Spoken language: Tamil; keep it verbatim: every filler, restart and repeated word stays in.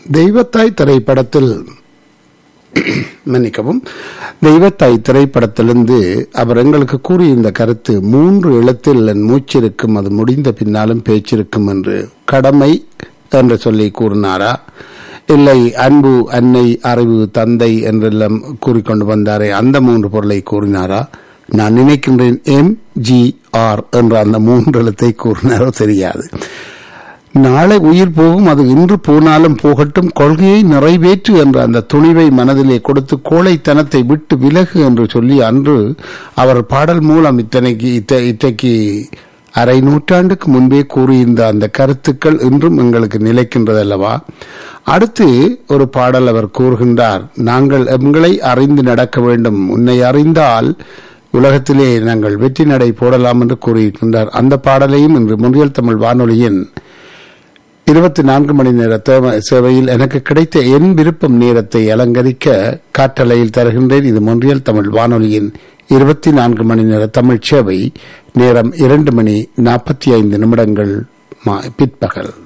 தெய்வத்தாய் திரைப்படத்தில் மன்னிக்கவும் தெய்வத்தாய் திரைப்படத்திலிருந்து அவர் எங்களுக்கு கூறிய இந்த கருத்து, மூன்று எழுத்தில் என் மூச்சிருக்கும், அது முடிந்த பின்னாலும் பேச்சிருக்கும் என்று கடமை என்று சொல்லி கூறினாரா, இல்லை அன்பு, அன்னை, அறிவு, தந்தை என்றெல்லாம் கூறிக்கொண்டு வந்தாரே அந்த மூன்று பொருளை கூறினாரா? நான் நினைக்கின்றேன் எம் ஜி ஆர் என்ற அந்த மூன்று எழுத்தை கூறினாரோ தெரியாது. நாளை உயிர் போகும், அது இன்று போனாலும் போகட்டும், கொள்கையை நிறைவேற்று என்ற அந்த துணிவை மனதிலே கொடுத்து கோழைத்தனத்தை விட்டு விலகு என்று சொல்லி அன்று அவர் பாடல் மூலம் இத்தனைக்கு இத்த இத்தைக்கு அரை நூற்றாண்டுக்கு முன்பே கூறியிருந்த அந்த கருத்துக்கள் இன்றும் எங்களுக்கு நிலைக்கின்றதல்லவா? அடுத்து ஒரு பாடல் அவர் கூறுகின்றார், நாங்கள் எங்களை அறிந்து நடக்க வேண்டும், உன்னை அறிந்தால் உலகத்திலே நாங்கள் வெற்றி நடை போடலாம் என்று கூறியிருக்கின்றார். அந்த பாடலையும் இன்று முன்றியல் தமிழ் வானொலியின் இருபத்தி நான்கு மணி நேர சேவையில் எனக்கு கிடைத்த என் விருப்பம் நேரத்தை அலங்கரிக்க காற்றலையில் தருகின்றேன். இது முன்றியல் தமிழ் வானொலியின் இருபத்தி நான்கு மணி நேர தமிழ் சேவை. நேரம் இரண்டு மணி நாற்பத்தி ஐந்து நிமிடங்கள் பிற்பகல்.